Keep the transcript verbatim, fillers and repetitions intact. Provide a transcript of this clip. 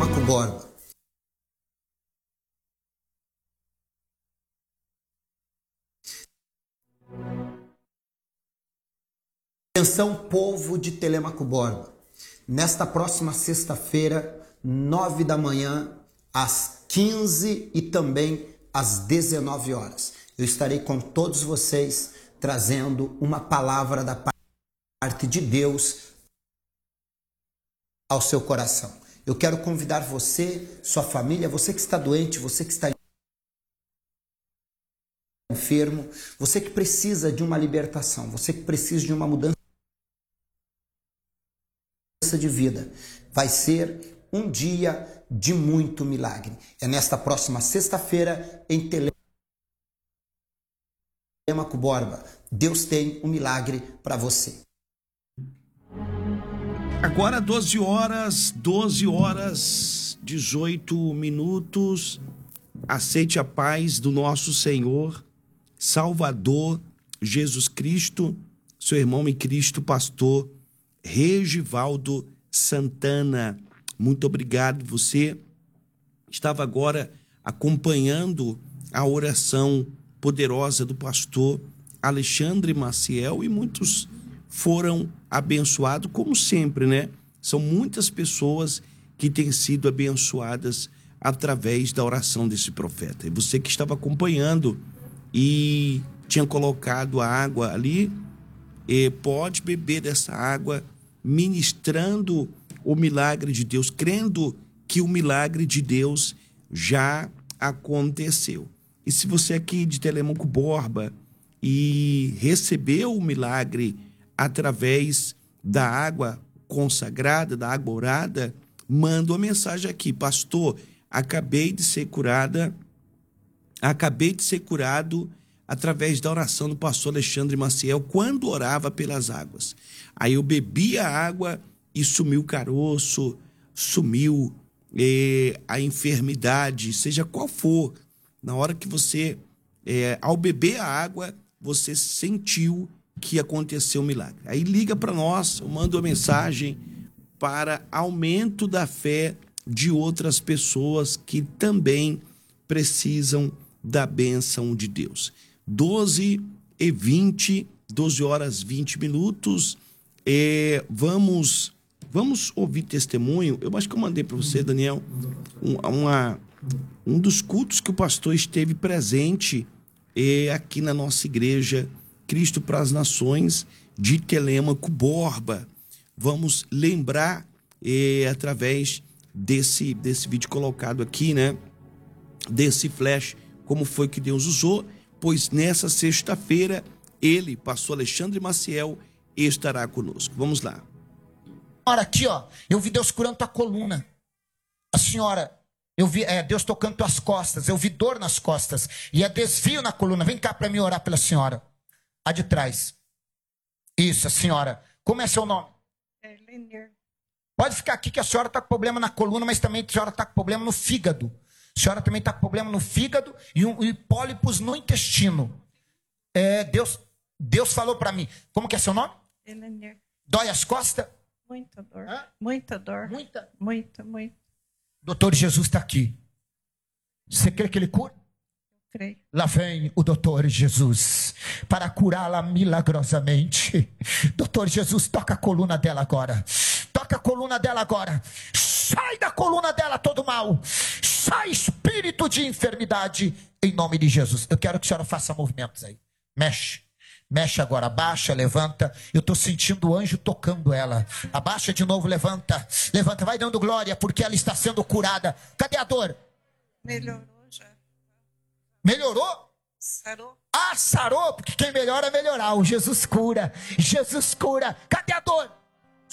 Telêmaco Borba. Atenção, povo de Telêmaco Borba. Nesta próxima sexta-feira, nove da manhã, às quinze e também às dezenove horas, eu estarei com todos vocês trazendo uma palavra da parte de Deus ao seu coração. Eu quero convidar você, sua família, você que está doente, você que está enfermo, você que precisa de uma libertação, você que precisa de uma mudança de vida. Vai ser um dia de muito milagre. É nesta próxima sexta-feira em Telêmaco Borba. Deus tem um milagre para você. Agora doze horas, doze horas, dezoito minutos. Aceite a paz do nosso Senhor, Salvador, Jesus Cristo, seu irmão em Cristo, pastor Regivaldo Santana. Muito obrigado. Você estava agora acompanhando a oração poderosa do pastor Alexandre Maciel e muitos foram abençoados, como sempre, né? São muitas pessoas que têm sido abençoadas através da oração desse profeta. E você que estava acompanhando e tinha colocado a água ali, eh, pode beber dessa água, ministrando o milagre de Deus, crendo que o milagre de Deus já aconteceu. E se você aqui de Telêmaco Borba e recebeu o milagre através da água consagrada, da água orada, manda uma mensagem aqui: pastor, acabei de ser curada, acabei de ser curado através da oração do pastor Alexandre Maciel, quando orava pelas águas. Aí eu bebi a água e sumiu o caroço, sumiu eh, a enfermidade, seja qual for. Na hora que você, eh, ao beber a água, você sentiu que aconteceu um milagre. Aí liga para nós, eu mando uma mensagem para aumento da fé de outras pessoas que também precisam da bênção de Deus. doze e vinte, doze horas e vinte minutos. É, vamos, vamos ouvir testemunho. Eu acho que eu mandei para você, Daniel, um, uma, um dos cultos que o pastor esteve presente é, aqui na nossa igreja Cristo para as Nações de Telêmaco Borba. Vamos lembrar é, através desse, desse vídeo colocado aqui, né? Desse flash, como foi que Deus usou, pois nessa sexta-feira ele, pastor Alexandre Maciel, estará conosco. Vamos lá. Senhora, aqui ó, eu vi Deus curando tua coluna. A senhora, eu vi é, Deus tocando tuas costas, eu vi dor nas costas e é desvio na coluna. Vem cá para mim orar pela senhora. A de trás. Isso, a senhora. Como é seu nome? Erlender. Pode ficar aqui que a senhora está com problema na coluna, mas também a senhora está com problema no fígado. A senhora também está com problema no fígado e, um, e pólipos no intestino. É, Deus, Deus falou para mim. Como que é seu nome? Erlender. Dói as costas? Muita dor. Hã? Muita dor. Muita? Muita, muita. Doutor Jesus está aqui. Você crê que ele cura? Creio. Lá vem o doutor Jesus para curá-la milagrosamente. Doutor Jesus, toca a coluna dela agora. Toca a coluna dela agora. Sai da coluna dela todo mal. Sai espírito de enfermidade em nome de Jesus. Eu quero que a senhora faça movimentos aí. Mexe. Mexe agora, abaixa, levanta. Eu estou sentindo o anjo tocando ela. Abaixa de novo, levanta. Levanta, vai dando glória porque ela está sendo curada. Cadê a dor? Melhorou já. Melhorou? Sarou. Ah, sarou, porque quem melhora é melhorar. O Jesus cura. Jesus cura. Cadê a dor?